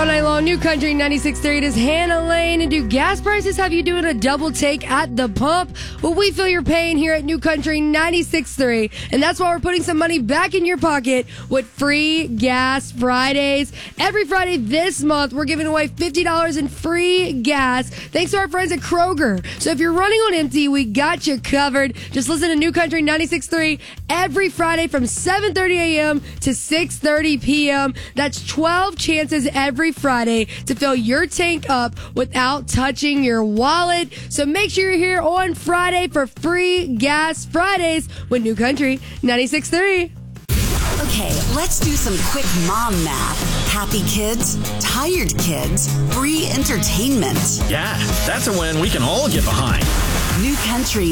all night long. New Country 96.3. It is Hannah Lane. And do gas prices have you doing a double take at the pump? Well, we feel your pain here at New Country 96.3. And that's why we're putting some money back in your pocket with free gas Fridays. Every Friday this month, we're giving away $50 in free gas thanks to our friends at Kroger. So if you're running on empty, we got you covered. Just listen to New Country 96.3 every Friday from 7:30 a.m. to 6:30 p.m. That's 12 chances every Friday to fill your tank up without touching your wallet. So make sure you're here on Friday for free gas Fridays with New Country 96.3. Okay, let's do some quick mom math. Happy kids, tired kids, free entertainment. Yeah, that's a win we can all get behind. New Country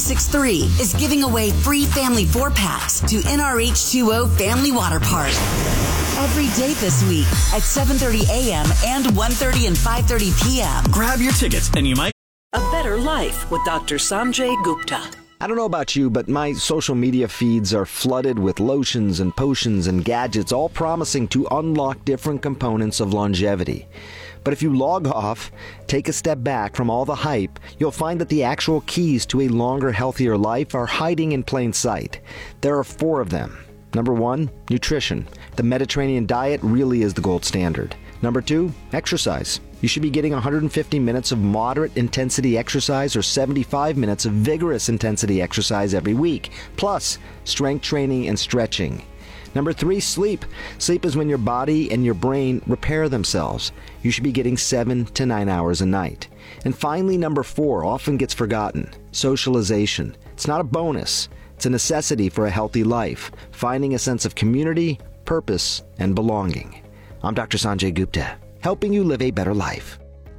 96.3 is giving away free family 4-packs to NRH2O Family Water Park. Every day this week at 7:30 a.m. and 1:30 and 5:30 p.m. Grab your tickets and you might... A better life with Dr. Sanjay Gupta. I don't know about you, but my social media feeds are flooded with lotions and potions and gadgets, all promising to unlock different components of longevity. But if you log off, take a step back from all the hype, you'll find that the actual keys to a longer, healthier life are hiding in plain sight. There are 4 of them. Number 1, nutrition. The Mediterranean diet really is the gold standard. Number 2, exercise. You should be getting 150 minutes of moderate intensity exercise or 75 minutes of vigorous intensity exercise every week, plus strength training and stretching. Number 3, sleep. Sleep is when your body and your brain repair themselves. You should be getting 7 to 9 hours a night. And finally, number 4 often gets forgotten. Socialization. It's not a bonus. It's a necessity for a healthy life, finding a sense of community, purpose, and belonging. I'm Dr. Sanjay Gupta, helping you live a better life.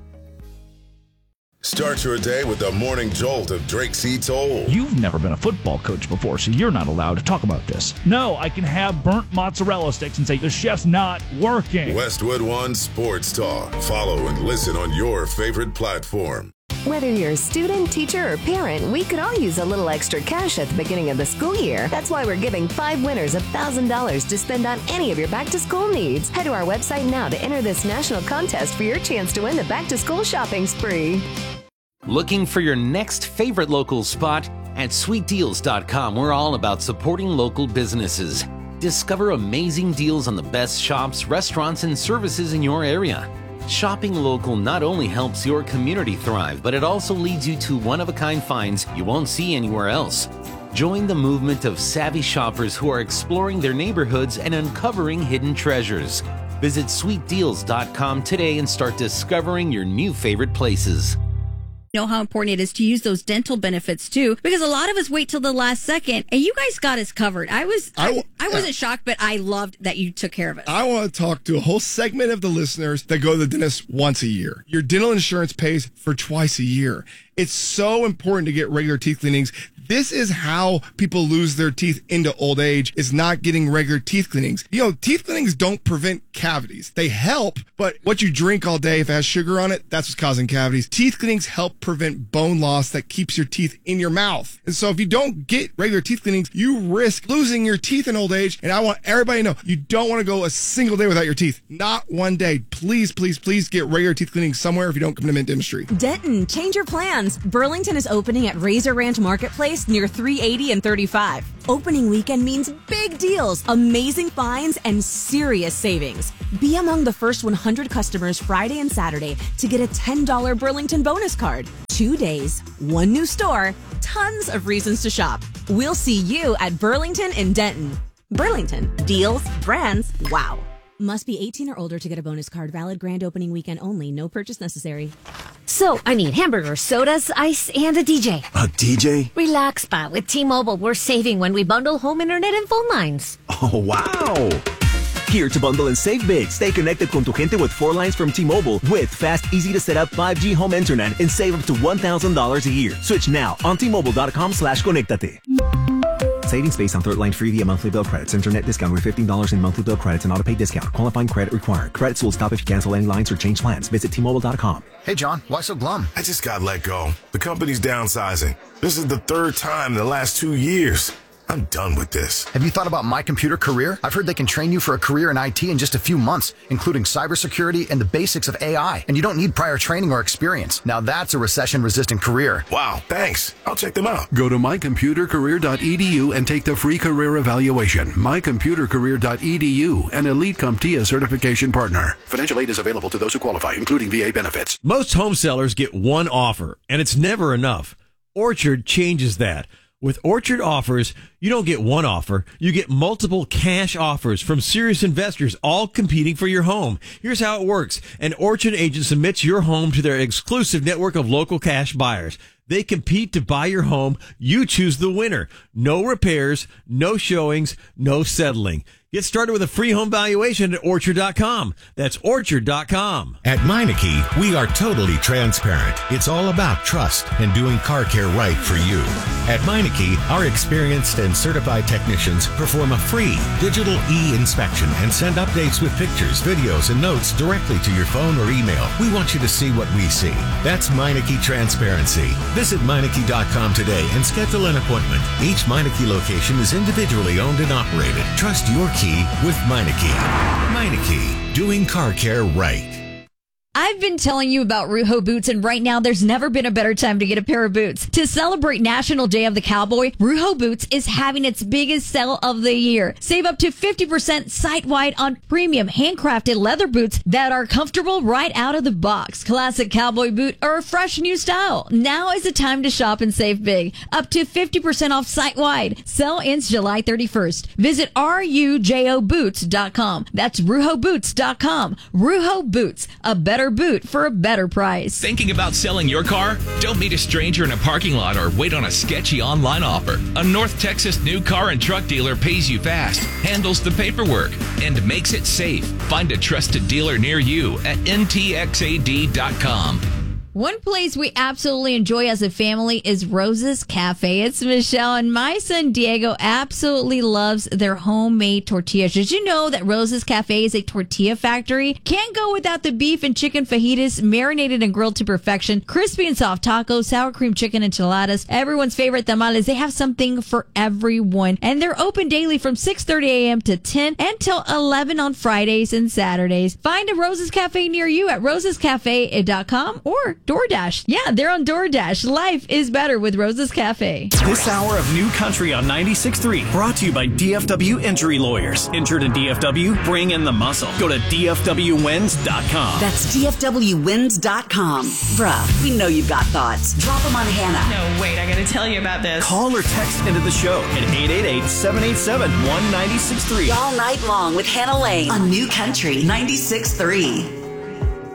Start your day with the morning jolt of Drake C. Toll. You've never been a football coach before, so you're not allowed to talk about this. No, I can have burnt mozzarella sticks and say the chef's not working. Westwood One Sports Talk. Follow and listen on your favorite platform. Whether you're a student, teacher, or parent, we could all use a little extra cash at the beginning of the school year. That's why we're giving 5 winners $1,000 to spend on any of your back-to-school needs. Head to our website now to enter this national contest for your chance to win the back-to-school shopping spree. Looking for your next favorite local spot? At sweetdeals.com, we're all about supporting local businesses. Discover amazing deals on the best shops, restaurants, and services in your area. Shopping local not only helps your community thrive, but it also leads you to one-of-a-kind finds you won't see anywhere else. Join the movement of savvy shoppers who are exploring their neighborhoods and uncovering hidden treasures. Visit sweetdeals.com today and start discovering your new favorite places. Know how important it is to use those dental benefits too, because a lot of us wait till the last second, and you guys got us covered. I wasn't shocked, but I loved that you took care of it. I want to talk to a whole segment of the listeners that go to the dentist once a year. Your dental insurance pays for twice a year. It's so important to get regular teeth cleanings. This is how people lose their teeth into old age, is not getting regular teeth cleanings. You know, teeth cleanings don't prevent cavities. They help, but what you drink all day, if it has sugar on it, that's what's causing cavities. Teeth cleanings help prevent bone loss that keeps your teeth in your mouth. And so if you don't get regular teeth cleanings, you risk losing your teeth in old age. And I want everybody to know, you don't want to go a single day without your teeth. Not one day. Please, please, please get regular teeth cleanings somewhere if you don't come to Mint Dentistry. Denton, change your plans. Burlington is opening at Razor Ranch Marketplace near 380 and 35. Opening weekend means big deals, amazing finds, and serious savings. Be among the first 100 customers Friday and Saturday to get a $10 Burlington bonus card. 2 days, 1 new store, tons of reasons to shop. We'll see you at Burlington in Denton. Burlington, deals, brands, wow. Must be 18 or older to get a bonus card. Valid grand opening weekend only. No purchase necessary. So, I need hamburgers, sodas, ice, and a DJ. A DJ? Relax, pa. With T-Mobile, we're saving when we bundle home internet and phone lines. Oh, wow. Here to bundle and save big. Stay connected con tu gente with 4 lines from T-Mobile with fast, easy-to-set-up 5G home internet and save up to $1,000 a year. Switch now on T-Mobile.com/conectate. Savings based on third line free via monthly bill credits. Internet discount with $15 in monthly bill credits and auto pay discount. Qualifying credit required. Credits will stop if you cancel any lines or change plans. Visit T-Mobile.com. Hey, John, why so glum? I just got let go. The company's downsizing. This is the 3rd time in the last 2 years. I'm done with this. Have you thought about My Computer Career? I've heard they can train you for a career in IT in just a few months, including cybersecurity and the basics of AI. And you don't need prior training or experience. Now that's a recession-resistant career. Wow, thanks. I'll check them out. Go to mycomputercareer.edu and take the free career evaluation. mycomputercareer.edu, an Elite CompTIA certification partner. Financial aid is available to those who qualify, including VA benefits. Most home sellers get one offer, and it's never enough. Orchard changes that. With Orchard Offers, you don't get one offer. You get multiple cash offers from serious investors, all competing for your home. Here's how it works. An Orchard agent submits your home to their exclusive network of local cash buyers. They compete to buy your home. You choose the winner. No repairs, no showings, no settling. Get started with a free home valuation at Orchard.com. That's Orchard.com. At Meineke, we are totally transparent. It's all about trust and doing car care right for you. At Meineke, our experienced and certified technicians perform a free digital e-inspection and send updates with pictures, videos, and notes directly to your phone or email. We want you to see what we see. That's Meineke Transparency. Visit Meineke.com today and schedule an appointment. Each Meineke location is individually owned and operated. Trust your key with Meineke. Meineke, doing car care right. I've been telling you about Ruho boots, and right now there's never been a better time to get a pair of boots. To celebrate National Day of the Cowboy, Ruho Boots is having its biggest sale of the year. Save up to 50% site-wide on premium handcrafted leather boots that are comfortable right out of the box. Classic cowboy boot or a fresh new style. Now is the time to shop and save big. Up to 50% off site-wide. Sale ends July 31st. Visit RUJOBoots.com. That's RuhoBoots.com. Ruho Boots, a better boot for a better price. Thinking about selling your car? Don't meet a stranger in a parking lot or wait on a sketchy online offer. A North Texas new car and truck dealer pays you fast, handles the paperwork, and makes it safe. Find a trusted dealer near you at ntxad.com. One place we absolutely enjoy as a family is Rose's Cafe. It's Michelle, and my son Diego absolutely loves their homemade tortillas. Did you know that Rose's Cafe is a tortilla factory? Can't go without the beef and chicken fajitas, marinated and grilled to perfection, crispy and soft tacos, sour cream chicken enchiladas, everyone's favorite tamales. They have something for everyone, and they're open daily from 6:30 a.m. to 10 until 11 on Fridays and Saturdays. Find a Rose's Cafe near you at rosescafe.com or DoorDash. Yeah, they're on DoorDash. Life is better with Rose's Cafe. This hour of New Country on 96.3 brought to you by DFW Injury Lawyers. Injured in DFW? Bring in the muscle. Go to DFWWins.com. That's DFWWins.com. Bruh, we know you've got thoughts. Drop them on Hannah. No, wait, I gotta tell you about this. Call or text into the show at 888-787-1963. All night long with Hannah Lane on New Country 96.3.